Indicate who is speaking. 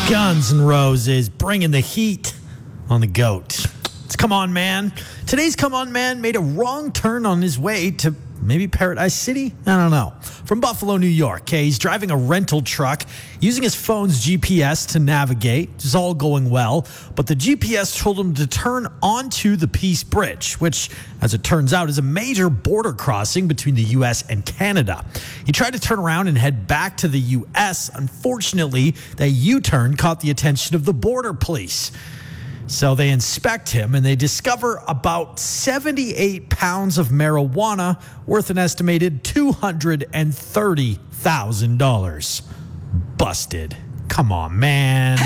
Speaker 1: Guns N' Roses bringing the heat on the GOAT. It's Come On Man. Today's Come On Man made a wrong turn on his way to maybe Paradise City? I don't know. From Buffalo, New York. Okay, he's driving a rental truck using his phone's GPS to navigate. It's all going well, but the GPS told him to turn onto the Peace Bridge, which, as it turns out, is a major border crossing between the U.S. and Canada. He tried to turn around and head back to the U.S. Unfortunately, that U-turn caught the attention of the border police. So they inspect him and they discover about 78 pounds of marijuana worth an estimated $230,000. Busted. Come on, man.